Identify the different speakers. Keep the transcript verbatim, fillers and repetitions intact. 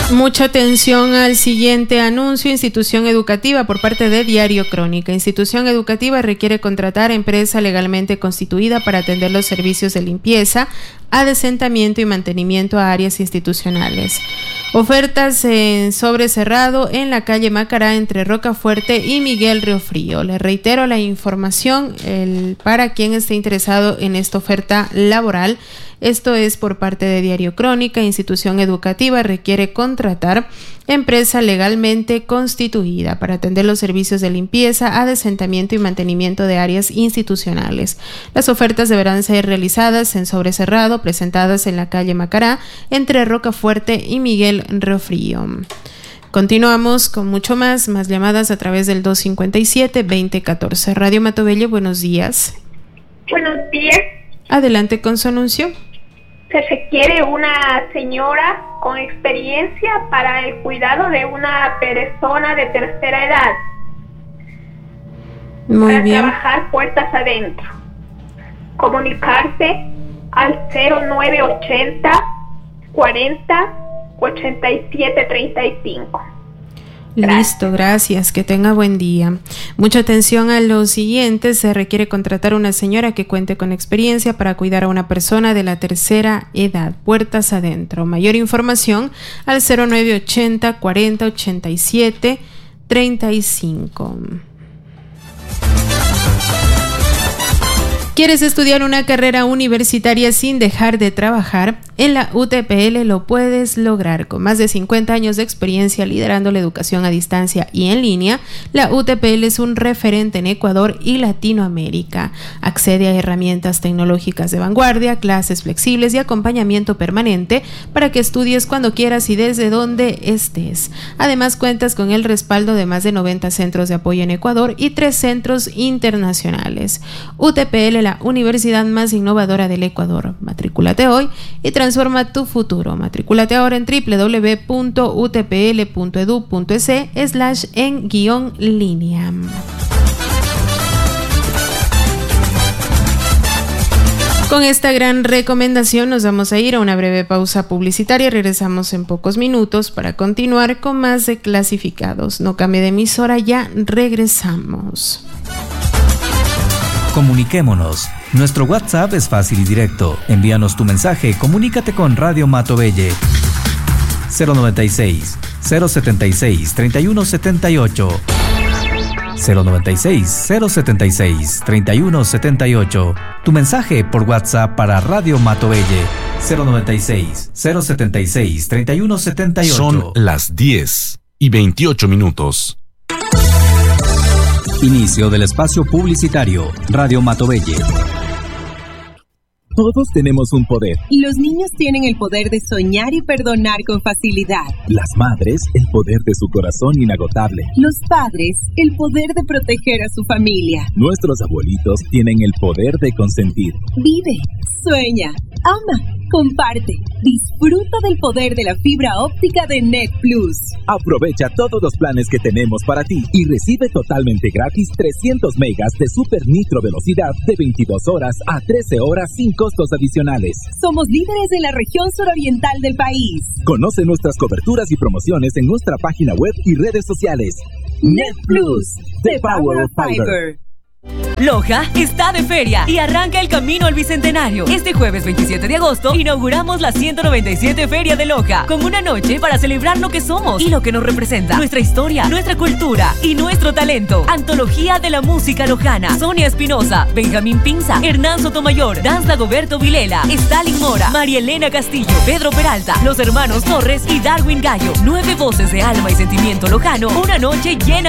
Speaker 1: Mucha atención al siguiente anuncio. Institución educativa por parte de Diario Crónica. Institución educativa requiere contratar empresa legalmente constituida para atender los servicios de limpieza, adesentamiento y mantenimiento a áreas institucionales. Ofertas en sobre cerrado en la calle Macará entre Rocafuerte y Miguel Riofrío. Les reitero la información el, para quien esté interesado en esta oferta laboral. Esto es por parte de Diario Crónica. Institución educativa requiere contratar empresa legalmente constituida para atender los servicios de limpieza, adesentamiento y mantenimiento de áreas institucionales. Las ofertas deberán ser realizadas en sobre cerrado, presentadas en la calle Macará, entre Rocafuerte y Miguel Riofrío. Continuamos con mucho más, más llamadas a través del dos cincuenta y siete, veinte catorce. Radio Matobello, buenos días.
Speaker 2: Buenos días.
Speaker 1: Adelante con su anuncio.
Speaker 2: Se requiere una señora con experiencia para el cuidado de una persona de tercera edad.
Speaker 1: Muy
Speaker 2: para
Speaker 1: bien.
Speaker 2: Trabajar puertas adentro. Comunicarse al cero nueve ochenta, cuarenta, ochenta y siete, treinta y cinco.
Speaker 1: Gracias. Listo, gracias. Que tenga buen día. Mucha atención a lo siguiente. Se requiere contratar una señora que cuente con experiencia para cuidar a una persona de la tercera edad. Puertas adentro. Mayor información al cero nueve ochenta, cuarenta, ochenta y siete, treinta y cinco. ¿Quieres estudiar una carrera universitaria sin dejar de trabajar? En la U T P L lo puedes lograr. Con más de cincuenta años de experiencia liderando la educación a distancia y en línea, la U T P L es un referente en Ecuador y Latinoamérica. Accede a herramientas tecnológicas de vanguardia, clases flexibles y acompañamiento permanente para que estudies cuando quieras y desde donde estés. Además, cuentas con el respaldo de más de noventa centros de apoyo en Ecuador y tres centros internacionales. U T P L, la universidad más innovadora del Ecuador. Matrículate hoy y transforma tu futuro. Matrículate ahora en doble u doble u doble u punto u t p l punto e d u punto e c slash en guión línea. Con esta gran recomendación nos vamos a ir a una breve pausa publicitaria. Regresamos en pocos minutos para continuar con más de Clasificados. No cambie de emisora, ya regresamos.
Speaker 3: Comuniquémonos. Nuestro WhatsApp es fácil y directo. Envíanos tu mensaje, comunícate con Radio Matobelle. cero noventa y seis, cero setenta y seis, treinta y uno setenta y ocho. cero noventa y seis, cero setenta y seis, treinta y uno setenta y ocho. Tu mensaje por WhatsApp para Radio Matobelle. cero noventa y seis, cero setenta y seis, treinta y uno setenta y ocho.
Speaker 4: Son las diez y veintiocho minutos.
Speaker 3: Inicio del espacio publicitario. Radio Matobelle.
Speaker 5: Todos tenemos un poder.
Speaker 6: Los niños tienen el poder de soñar y perdonar con facilidad.
Speaker 5: Las madres, el poder de su corazón inagotable.
Speaker 6: Los padres, el poder de proteger a su familia.
Speaker 5: Nuestros abuelitos tienen el poder de consentir.
Speaker 6: Vive, sueña, ama, comparte. Disfruta del poder de la fibra óptica de Net Plus.
Speaker 5: Aprovecha todos los planes que tenemos para ti y recibe totalmente gratis trescientos megas de super nitro velocidad de veintidós horas a trece horas sin costos adicionales.
Speaker 6: Somos líderes en la región suroriental del país.
Speaker 5: Conoce nuestras coberturas y promociones en nuestra página web y redes sociales. Net Plus, the power of fiber.
Speaker 7: Loja está de feria y arranca el camino al Bicentenario. Este jueves veintisiete de agosto inauguramos la ciento noventa y siete Feria de Loja con una noche para celebrar lo que somos y lo que nos representa, nuestra historia, nuestra cultura y nuestro talento. Antología de la música lojana: Sonia Espinosa, Benjamín Pinza, Hernán Sotomayor, Danz Dagoberto Vilela, Stalin Mora, María Elena Castillo, Pedro Peralta, los hermanos Torres y Darwin Gallo. Nueve voces de alma y sentimiento lojano, una noche llena